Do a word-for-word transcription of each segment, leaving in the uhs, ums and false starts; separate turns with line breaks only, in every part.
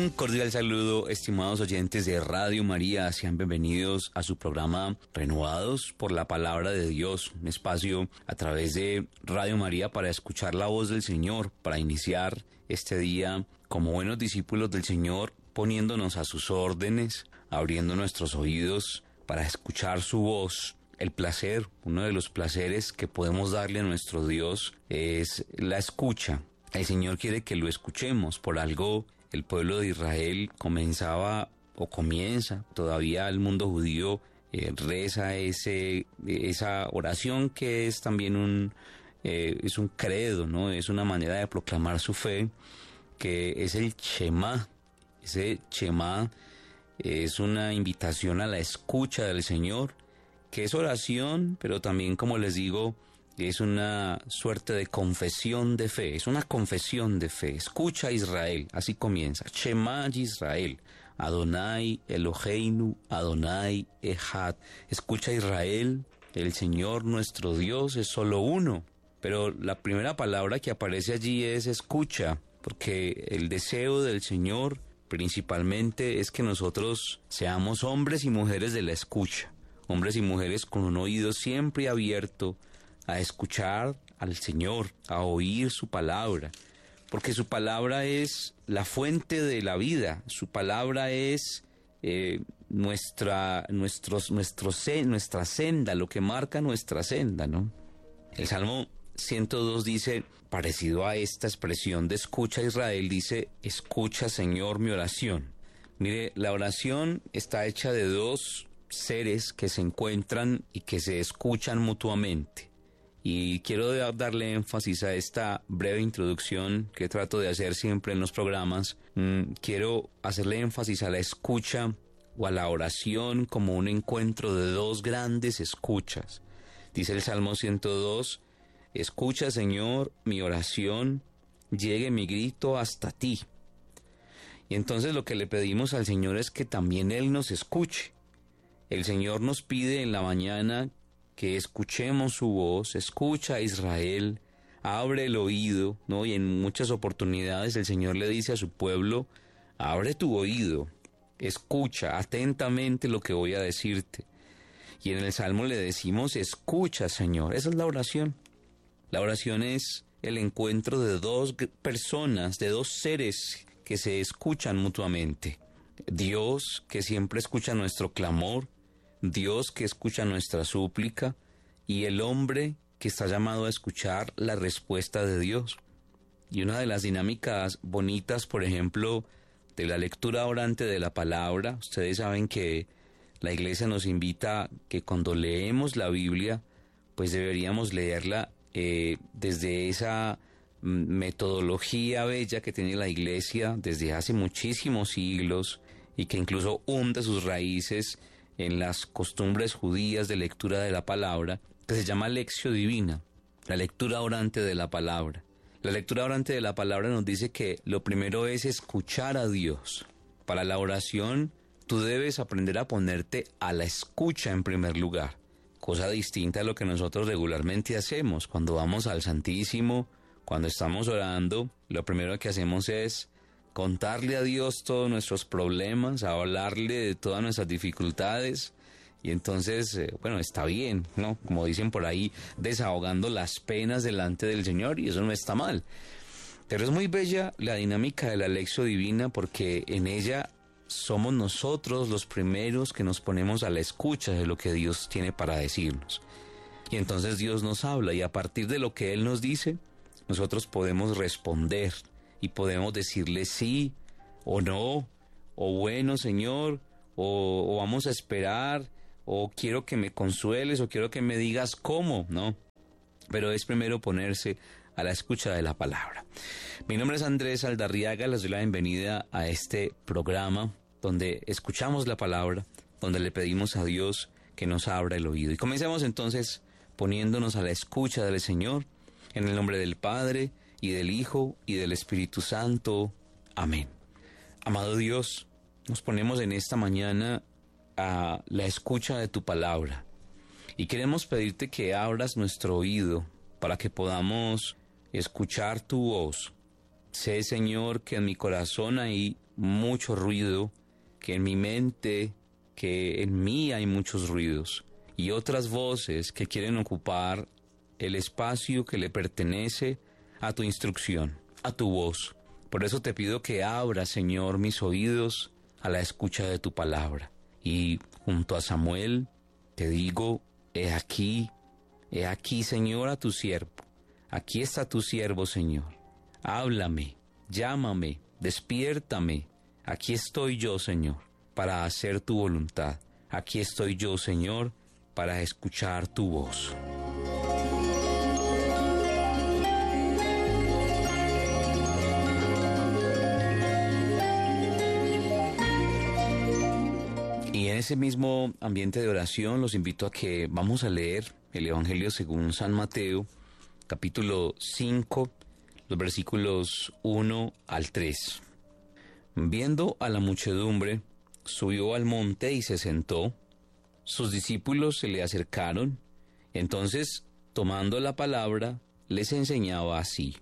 Un cordial saludo, estimados oyentes de Radio María. Sean bienvenidos a su programa Renovados por la Palabra de Dios, un espacio a través de Radio María para escuchar la voz del Señor, para iniciar este día como buenos discípulos del Señor, poniéndonos a sus órdenes, abriendo nuestros oídos para escuchar su voz. El placer, uno de los placeres que podemos darle a nuestro Dios es la escucha. El Señor quiere que lo escuchemos. Por algo el pueblo de Israel comenzaba o comienza, todavía el mundo judío eh, reza ese, esa oración que es también un, eh, es un credo, ¿no? Es una manera de proclamar su fe, que es el Shema. Ese Shema es una invitación a la escucha del Señor, que es oración, pero también, como les digo, es una suerte de confesión de fe, es una confesión de fe. Escucha Israel, así comienza. Shema Israel, Adonai Eloheinu, Adonai Echad. Escucha Israel, el Señor nuestro Dios es solo uno. Pero la primera palabra que aparece allí es escucha, porque el deseo del Señor principalmente es que nosotros seamos hombres y mujeres de la escucha. Hombres y mujeres con un oído siempre abierto a escuchar al Señor, a oír su palabra, porque su palabra es la fuente de la vida, su palabra es eh, nuestra, nuestros, nuestro, nuestra senda, lo que marca nuestra senda, ¿no? El Salmo ciento dos dice, parecido a esta expresión de escucha Israel, dice, escucha Señor mi oración. Mire, la oración está hecha de dos seres que se encuentran y que se escuchan mutuamente. Y quiero darle énfasis a esta breve introducción que trato de hacer siempre en los programas. Mm, quiero hacerle énfasis a la escucha o a la oración como un encuentro de dos grandes escuchas. Dice el Salmo ciento dos, escucha Señor mi oración, llegue mi grito hasta ti. Y entonces lo que le pedimos al Señor es que también Él nos escuche. El Señor nos pide en la mañana que escuchemos su voz, escucha a Israel, abre el oído, ¿no? Y en muchas oportunidades el Señor le dice a su pueblo, abre tu oído, escucha atentamente lo que voy a decirte. Y en el Salmo le decimos, escucha Señor, esa es la oración. La oración es el encuentro de dos personas, de dos seres que se escuchan mutuamente. Dios que siempre escucha nuestro clamor, Dios que escucha nuestra súplica y el hombre que está llamado a escuchar la respuesta de Dios. Y una de las dinámicas bonitas, por ejemplo, de la lectura orante de la palabra, ustedes saben que la Iglesia nos invita que cuando leemos la Biblia, pues deberíamos leerla eh, desde esa metodología bella que tiene la Iglesia desde hace muchísimos siglos y que incluso hunde sus raíces en las costumbres judías de lectura de la palabra, que se llama Lectio Divina, la lectura orante de la palabra. La lectura orante de la palabra nos dice que lo primero es escuchar a Dios. Para la oración, tú debes aprender a ponerte a la escucha en primer lugar, cosa distinta a lo que nosotros regularmente hacemos. Cuando vamos al Santísimo, cuando estamos orando, lo primero que hacemos es contarle a Dios todos nuestros problemas, hablarle de todas nuestras dificultades, y entonces, eh, bueno, está bien, ¿no? Como dicen por ahí, desahogando las penas delante del Señor, y eso no está mal. Pero es muy bella la dinámica de la Lectio Divina, porque en ella somos nosotros los primeros que nos ponemos a la escucha de lo que Dios tiene para decirnos. Y entonces Dios nos habla, y a partir de lo que Él nos dice, nosotros podemos responder, y podemos decirle sí, o no, o bueno Señor, o, o vamos a esperar, o quiero que me consueles, o quiero que me digas cómo, ¿no? Pero es primero ponerse a la escucha de la palabra. Mi nombre es Andrés Aldarriaga, les doy la bienvenida a este programa donde escuchamos la palabra, donde le pedimos a Dios que nos abra el oído. Y comencemos entonces poniéndonos a la escucha del Señor, en el nombre del Padre, y del Hijo, y del Espíritu Santo. Amén. Amado Dios, nos ponemos en esta mañana a la escucha de tu palabra, y queremos pedirte que abras nuestro oído para que podamos escuchar tu voz, Sé, Señor, que en mi corazón hay mucho ruido, que en mi mente, que en mí hay muchos ruidos y otras voces que quieren ocupar el espacio que le pertenece a tu instrucción, a tu voz. Por eso te pido que abra, Señor, mis oídos a la escucha de tu palabra. Y junto a Samuel te digo, he aquí, he aquí, Señor, a tu siervo. Aquí está tu siervo, Señor. Háblame, llámame, despiértame. Aquí estoy yo, Señor, para hacer tu voluntad. Aquí estoy yo, Señor, para escuchar tu voz. Y en ese mismo ambiente de oración los invito a que vamos a leer el Evangelio según San Mateo, capítulo cinco, los versículos uno al tres. Viendo a la muchedumbre, subió al monte y se sentó. Sus discípulos se le acercaron. Entonces, tomando la palabra, les enseñaba así: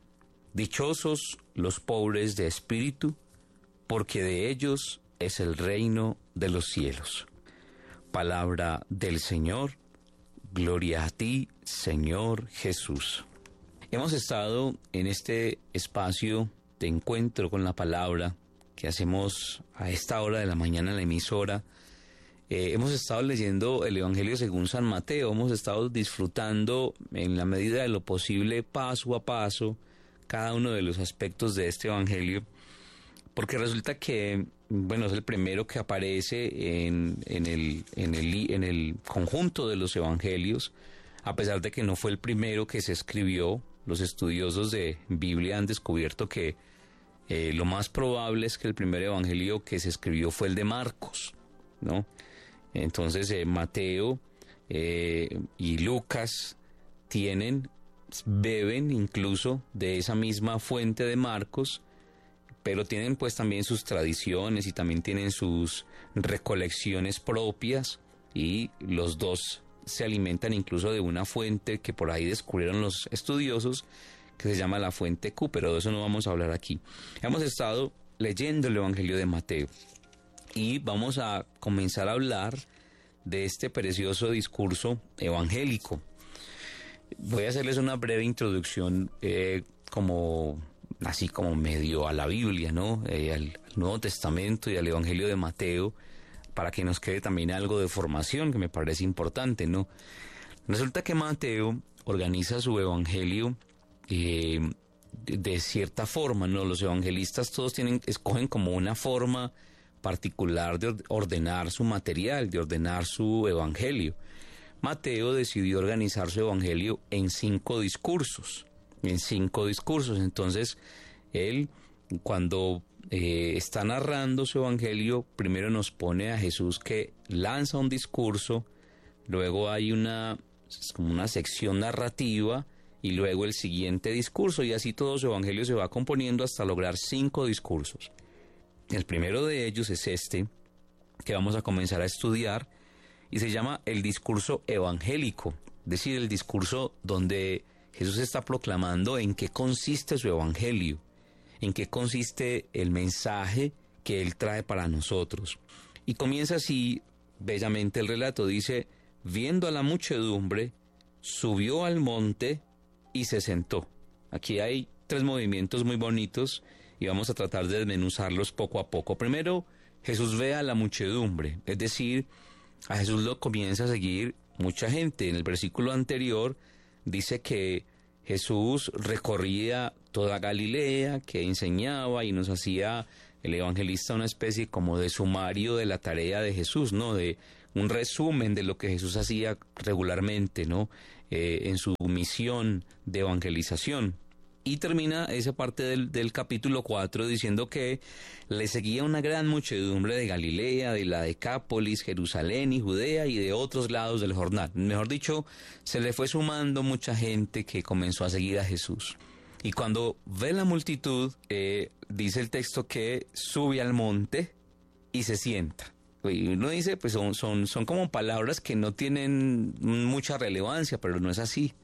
Dichosos los pobres de espíritu, porque de ellos es el reino de los cielos. Palabra del Señor. Gloria a ti, Señor Jesús. Hemos estado en este espacio de encuentro con la palabra que hacemos a esta hora de la mañana en la emisora. Eh, hemos estado leyendo el Evangelio según San Mateo, hemos estado disfrutando en la medida de lo posible, paso a paso, cada uno de los aspectos de este Evangelio, porque resulta que, bueno, es el primero que aparece en, en, el, en, el, en el conjunto de los Evangelios, a pesar de que no fue el primero que se escribió. Los estudiosos de Biblia han descubierto que eh, lo más probable es que el primer Evangelio que se escribió fue el de Marcos, ¿no? Entonces eh, Mateo eh, y Lucas tienen, beben incluso de esa misma fuente de Marcos, pero tienen pues también sus tradiciones y también tienen sus recolecciones propias, y los dos se alimentan incluso de una fuente que por ahí descubrieron los estudiosos, que se llama la fuente Q, pero de eso no vamos a hablar aquí. Hemos estado leyendo el Evangelio de Mateo y vamos a comenzar a hablar de este precioso discurso evangélico. Voy a hacerles una breve introducción eh, como... así como medio a la Biblia, ¿no? Eh, al, al Nuevo Testamento y al Evangelio de Mateo, para que nos quede también algo de formación, que me parece importante, ¿no? Resulta que Mateo organiza su Evangelio eh, de, de cierta forma, ¿no? Los evangelistas todos tienen, escogen como una forma particular de ordenar su material, de ordenar su Evangelio. Mateo decidió organizar su Evangelio en cinco discursos. en cinco discursos. Entonces, él, cuando eh, está narrando su evangelio, primero nos pone a Jesús que lanza un discurso, luego hay una, como una sección narrativa, y luego el siguiente discurso, y así todo su evangelio se va componiendo hasta lograr cinco discursos. El primero de ellos es este, que vamos a comenzar a estudiar, y se llama el discurso evangélico, es decir, el discurso donde Jesús está proclamando en qué consiste su evangelio, en qué consiste el mensaje que Él trae para nosotros. Y comienza así bellamente el relato, dice: viendo a la muchedumbre, subió al monte y se sentó. Aquí hay tres movimientos muy bonitos y vamos a tratar de desmenuzarlos poco a poco. Primero, Jesús ve a la muchedumbre, es decir, a Jesús lo comienza a seguir mucha gente. En el versículo anterior dice que Jesús recorría toda Galilea, que enseñaba y nos hacía el evangelista una especie como de sumario de la tarea de Jesús, ¿no? De un resumen de lo que Jesús hacía regularmente, ¿no? Eh, en su misión de evangelización. Y termina esa parte del, del capítulo cuatro diciendo que le seguía una gran muchedumbre de Galilea, de la Decápolis, Jerusalén y Judea y de otros lados del Jordán. Mejor dicho, se le fue sumando mucha gente que comenzó a seguir a Jesús. Y cuando ve la multitud, eh, dice el texto que sube al monte y se sienta. Y uno dice, pues son, son, son como palabras que no tienen mucha relevancia, pero no es así.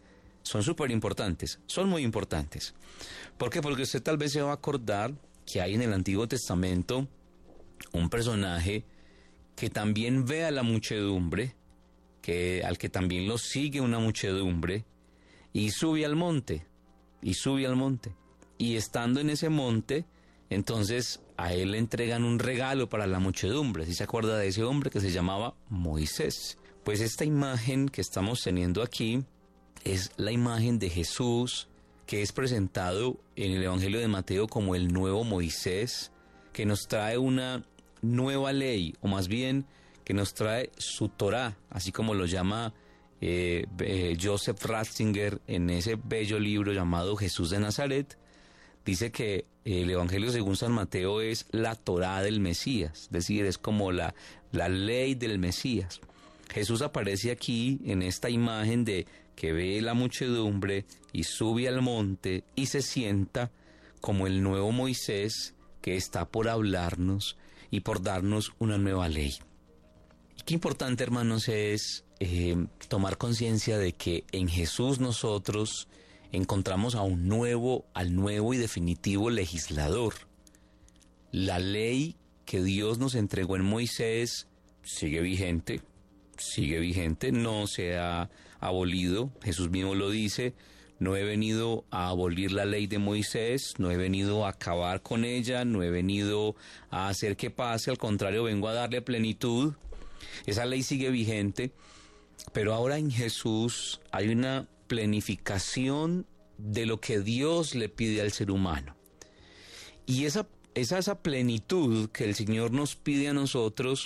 son súper importantes, son muy importantes. ¿Por qué? Porque usted tal vez se va a acordar que hay en el Antiguo Testamento un personaje que también ve a la muchedumbre, que, al que también lo sigue una muchedumbre, y sube al monte, y sube al monte. Y estando en ese monte, entonces a él le entregan un regalo para la muchedumbre. ¿Sí se acuerda de ese hombre que se llamaba Moisés? Pues esta imagen que estamos teniendo aquí es la imagen de Jesús, que es presentado en el Evangelio de Mateo como el nuevo Moisés, que nos trae una nueva ley, o más bien que nos trae su Torá, así como lo llama eh, eh, Joseph Ratzinger en ese bello libro llamado Jesús de Nazaret. Dice que el Evangelio según San Mateo es la Torá del Mesías, es decir, es como la, la ley del Mesías. Jesús aparece aquí en esta imagen de que ve la muchedumbre y sube al monte y se sienta como el nuevo Moisés que está por hablarnos y por darnos una nueva ley. Y qué importante, hermanos, es eh, tomar conciencia de que en Jesús nosotros encontramos a un nuevo, al nuevo y definitivo legislador. La ley que Dios nos entregó en Moisés sigue vigente, sigue vigente, no se ha abolido. Jesús mismo lo dice: no he venido a abolir la ley de Moisés, no he venido a acabar con ella, no he venido a hacer que pase, al contrario, vengo a darle plenitud. Esa ley sigue vigente, pero ahora en Jesús hay una planificación de lo que Dios le pide al ser humano. Y esa, esa, esa plenitud que el Señor nos pide a nosotros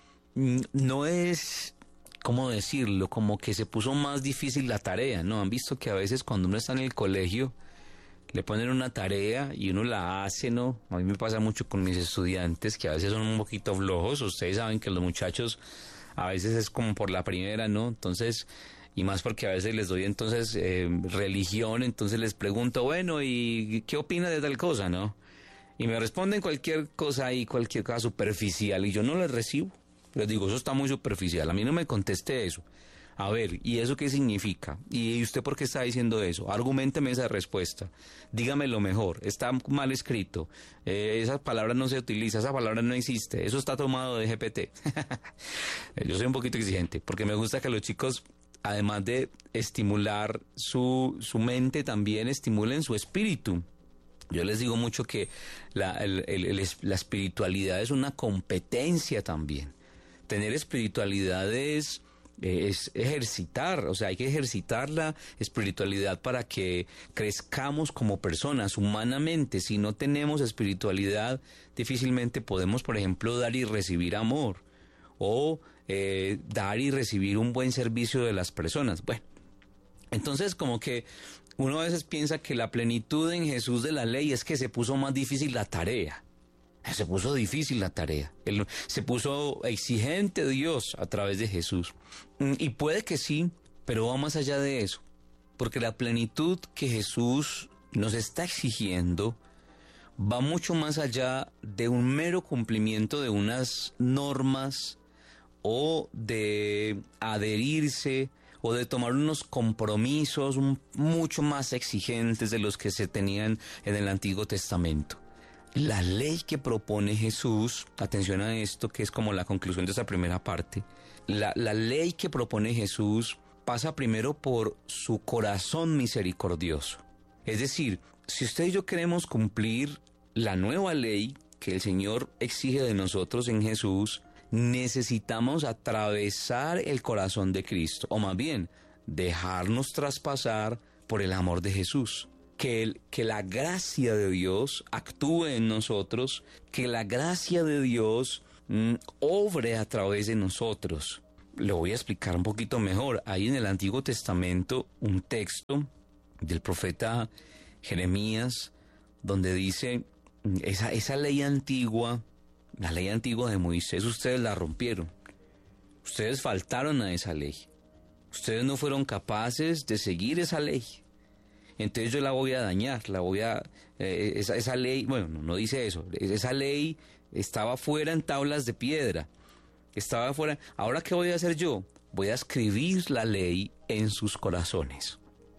no es, ¿cómo decirlo?, como que se puso más difícil la tarea, ¿no? Han visto que a veces cuando uno está en el colegio le ponen una tarea y uno la hace, ¿no? A mí me pasa mucho con mis estudiantes que a veces son un poquito flojos. Ustedes saben que los muchachos a veces es como por la primera, ¿no? Entonces, y más porque a veces les doy entonces eh, religión, entonces les pregunto, bueno, ¿y qué opina de tal cosa, no? Y me responden cualquier cosa ahí, cualquier cosa superficial, y yo no les recibo. Les digo, eso está muy superficial, a mí no me conteste eso. A ver, ¿y eso qué significa? ¿Y usted por qué está diciendo eso? Arguménteme esa respuesta. Dígame lo mejor. Está mal escrito. Eh, esa palabra no se utiliza, esa palabra no existe. Eso está tomado de G P T. Yo soy un poquito exigente porque me gusta que los chicos, además de estimular su, su mente, también estimulen su espíritu. Yo les digo mucho que la, el, el, el, la espiritualidad es una competencia también. Tener espiritualidad es... es ejercitar, o sea, hay que ejercitar la espiritualidad para que crezcamos como personas humanamente. Si no tenemos espiritualidad, difícilmente podemos, por ejemplo, dar y recibir amor o eh, dar y recibir un buen servicio de las personas. Bueno, entonces como que uno a veces piensa que la plenitud en Jesús de la ley es que se puso más difícil la tarea. Se puso difícil la tarea, Él, se puso exigente Dios a través de Jesús. Y puede que sí, pero va más allá de eso, porque la plenitud que Jesús nos está exigiendo va mucho más allá de un mero cumplimiento de unas normas o de adherirse o de tomar unos compromisos mucho más exigentes de los que se tenían en el Antiguo Testamento. La ley que propone Jesús, atención a esto que es como la conclusión de esta primera parte, la, la ley que propone Jesús pasa primero por su corazón misericordioso. Es decir, si usted y yo queremos cumplir la nueva ley que el Señor exige de nosotros en Jesús, necesitamos atravesar el corazón de Cristo, o más bien, dejarnos traspasar por el amor de Jesús. Que, el, que la gracia de Dios actúe en nosotros, que la gracia de Dios mm, obre a través de nosotros. Lo voy a explicar un poquito mejor. Hay en el Antiguo Testamento un texto del profeta Jeremías donde dice, esa, esa ley antigua, la ley antigua de Moisés, ustedes la rompieron. Ustedes faltaron a esa ley. Ustedes no fueron capaces de seguir esa ley. Entonces yo la voy a dañar, la voy a... Eh, esa, esa ley, bueno, no, no dice eso, esa ley estaba fuera en tablas de piedra, estaba fuera... Ahora, ¿qué voy a hacer yo? Voy a escribir la ley en sus corazones.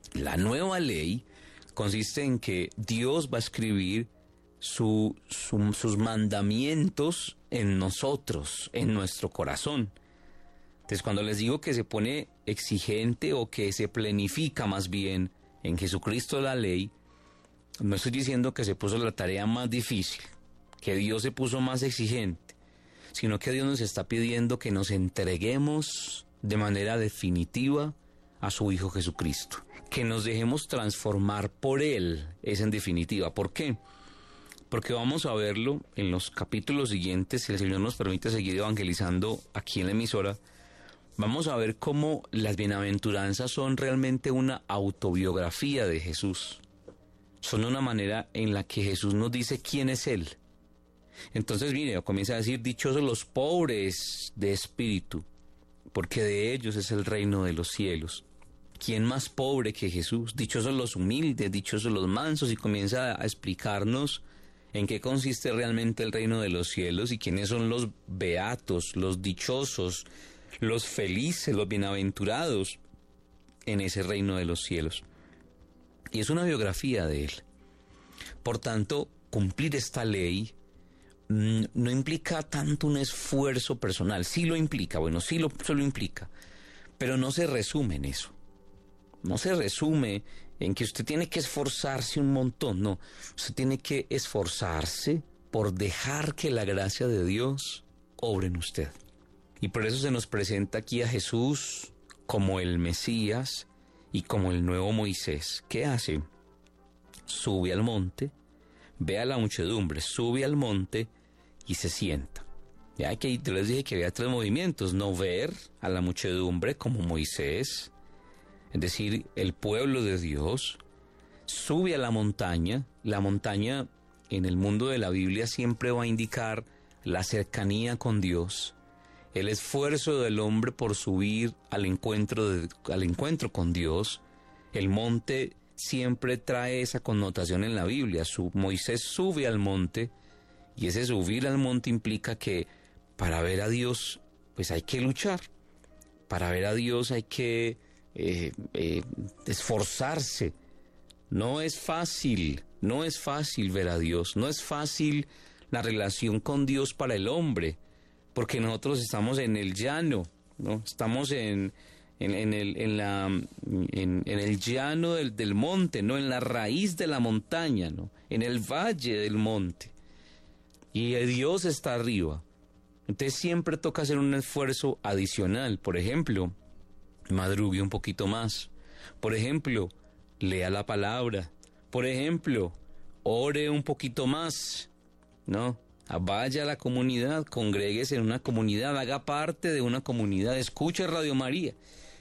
La nueva ley consiste en que Dios va a escribir su, su, sus mandamientos en nosotros, en nuestro corazón. Entonces, cuando les digo que se pone exigente o que se planifica más bien en Jesucristo la ley, no estoy diciendo que se puso la tarea más difícil, que Dios se puso más exigente, sino que Dios nos está pidiendo que nos entreguemos de manera definitiva a su Hijo Jesucristo, que nos dejemos transformar por Él, es en definitiva. ¿Por qué? Porque vamos a verlo en los capítulos siguientes, si el Señor nos permite seguir evangelizando aquí en la emisora. Vamos a ver cómo las bienaventuranzas son realmente una autobiografía de Jesús. Son una manera en la que Jesús nos dice quién es Él. Entonces, mire, comienza a decir, dichosos los pobres de espíritu, porque de ellos es el reino de los cielos. ¿Quién más pobre que Jesús? Dichosos los humildes, dichosos los mansos, y comienza a explicarnos en qué consiste realmente el reino de los cielos y quiénes son los beatos, los dichosos, los felices, los bienaventurados en ese reino de los cielos. Y es una biografía de Él. Por tanto, cumplir esta ley mmm, no implica tanto un esfuerzo personal. Sí lo implica, bueno, sí lo, sí lo implica, pero no se resume en eso. No se resume en que usted tiene que esforzarse un montón, no. Usted tiene que esforzarse por dejar que la gracia de Dios obre en usted. Y por eso se nos presenta aquí a Jesús como el Mesías y como el nuevo Moisés. ¿Qué hace? Sube al monte, ve a la muchedumbre, sube al monte y se sienta. Ya que yo les dije que había tres movimientos: no ver a la muchedumbre como Moisés, es decir, el pueblo de Dios, sube a la montaña. La montaña en el mundo de la Biblia siempre va a indicar la cercanía con Dios, el esfuerzo del hombre por subir al encuentro, de, al encuentro con Dios. El monte siempre trae esa connotación en la Biblia. Su, Moisés sube al monte, y ese subir al monte implica que para ver a Dios pues hay que luchar. Para ver a Dios hay que eh, eh, esforzarse. No es fácil, no es fácil ver a Dios, no es fácil la relación con Dios para el hombre, porque nosotros estamos en el llano, ¿no? Estamos en, en, en, el, en, la, en, en el llano del, del monte, ¿no? En la raíz de la montaña, ¿no? En el valle del monte. Y Dios está arriba. Entonces siempre toca hacer un esfuerzo adicional. Por ejemplo, madrugue un poquito más. Por ejemplo, lea la palabra. Por ejemplo, ore un poquito más, ¿no? Vaya a la comunidad, congréguese en una comunidad, haga parte de una comunidad, escuche Radio María.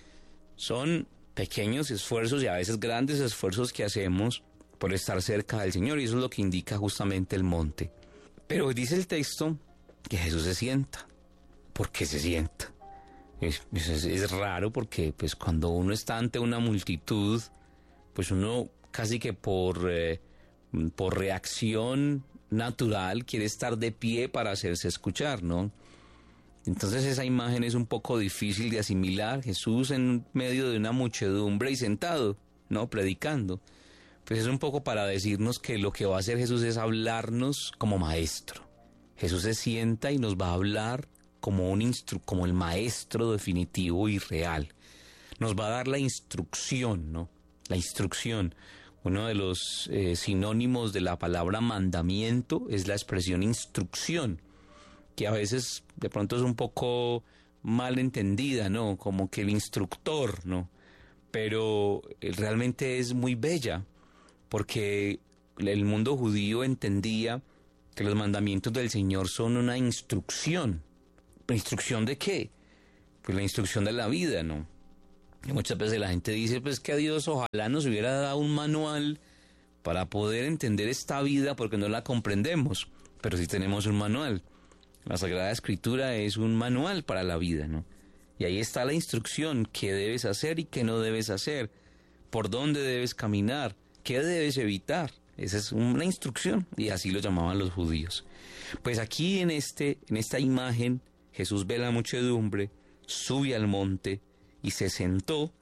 Son pequeños esfuerzos y a veces grandes esfuerzos que hacemos por estar cerca del Señor, y eso es lo que indica justamente el monte. Pero dice el texto que Jesús se sienta. ¿Por qué se sienta? Es, es, es raro porque pues cuando uno está ante una multitud, pues uno casi que por, eh, por reacción natural quiere estar de pie para hacerse escuchar, ¿no? Entonces esa imagen es un poco difícil de asimilar. Jesús en medio de una muchedumbre y sentado, ¿no? Predicando. Pues es un poco para decirnos que lo que va a hacer Jesús es hablarnos como maestro. Jesús se sienta y nos va a hablar como, un instru- como el maestro definitivo y real. Nos va a dar la instrucción, ¿no? La instrucción. Uno de los eh, sinónimos de la palabra mandamiento es la expresión instrucción, que a veces de pronto es un poco mal entendida, ¿no? Como que el instructor, ¿no? Pero eh, realmente es muy bella, porque el mundo judío entendía que los mandamientos del Señor son una instrucción. ¿La instrucción de qué? Pues la instrucción de la vida, ¿no? Y muchas veces la gente dice, pues que a Dios ojalá nos hubiera dado un manual para poder entender esta vida, porque no la comprendemos, pero sí tenemos un manual. La Sagrada Escritura es un manual para la vida, ¿no? Y ahí está la instrucción, qué debes hacer y qué no debes hacer, por dónde debes caminar, qué debes evitar. Esa es una instrucción, y así lo llamaban los judíos. Pues aquí en, este, en esta imagen, Jesús ve la muchedumbre, sube al monte y se sentó,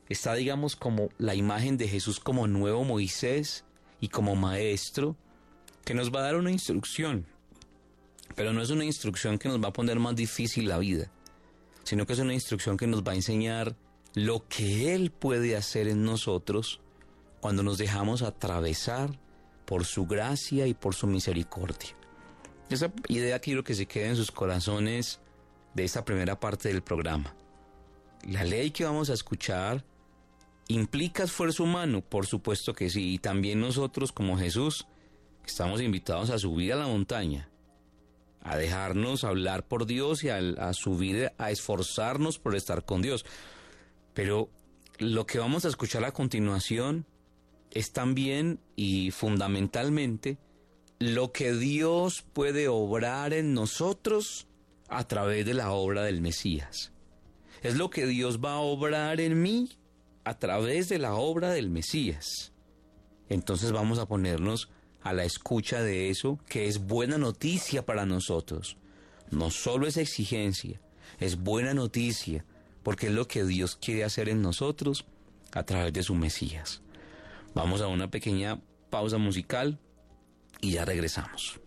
está, digamos, como la imagen de Jesús como nuevo Moisés y como maestro, que nos va a dar una instrucción, pero no es una instrucción que nos va a poner más difícil la vida, sino que es una instrucción que nos va a enseñar lo que Él puede hacer en nosotros cuando nos dejamos atravesar por su gracia y por su misericordia. Esa idea quiero que se quede en sus corazones de esta primera parte del programa. La ley que vamos a escuchar implica esfuerzo humano, por supuesto que sí, y también nosotros como Jesús estamos invitados a subir a la montaña, a dejarnos hablar por Dios y a, a subir, a esforzarnos por estar con Dios. Pero lo que vamos a escuchar a continuación es también y fundamentalmente lo que Dios puede obrar en nosotros a través de la obra del Mesías. Es lo que Dios va a obrar en mí a través de la obra del Mesías. Entonces vamos a ponernos a la escucha de eso, que es buena noticia para nosotros. No solo es exigencia, es buena noticia, porque es lo que Dios quiere hacer en nosotros a través de su Mesías. Vamos a una pequeña pausa musical y ya regresamos.